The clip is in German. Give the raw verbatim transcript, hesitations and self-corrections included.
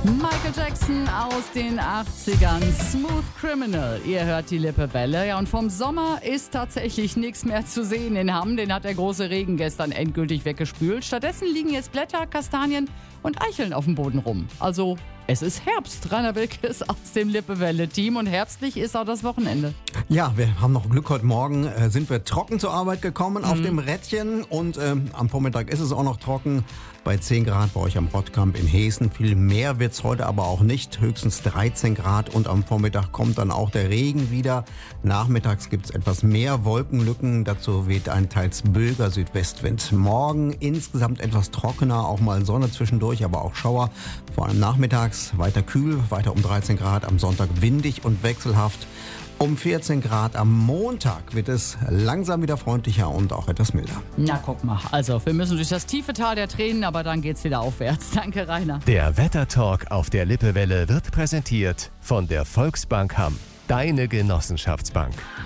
Michael Jackson aus den achtzigern, Smooth Criminal. Ihr hört die Lippewelle. Ja, und vom Sommer ist tatsächlich nichts mehr zu sehen in Hamm. Den hat der große Regen gestern endgültig weggespült. Stattdessen liegen jetzt Blätter, Kastanien und Eicheln auf dem Boden rum. Also, es ist Herbst. Rainer Wilkes aus dem Lippewelle-Team und herbstlich ist auch das Wochenende. Ja, wir haben noch Glück. Heute Morgen äh, sind wir trocken zur Arbeit gekommen mhm. auf dem Rädchen und äh, am Vormittag ist es auch noch trocken. Bei zehn Grad bei euch am Rottkamp in Hessen. Viel mehr wird's heute aber auch nicht. Höchstens dreizehn Grad und am Vormittag kommt dann auch der Regen wieder. Nachmittags gibt's etwas mehr Wolkenlücken. Dazu weht ein teils böiger Südwestwind. Morgen insgesamt etwas trockener, auch mal Sonne zwischendurch, aber auch Schauer. Vor allem nachmittags weiter kühl, weiter um dreizehn Grad. Am Sonntag windig und wechselhaft. Um vierzehn Grad am Montag wird es langsam wieder freundlicher und auch etwas milder. Na, guck mal. Also, wir müssen durch das tiefe Tal der Tränen, aber dann geht's wieder aufwärts. Danke, Rainer. Der Wettertalk auf der Lippewelle wird präsentiert von der Volksbank Hamm. Deine Genossenschaftsbank.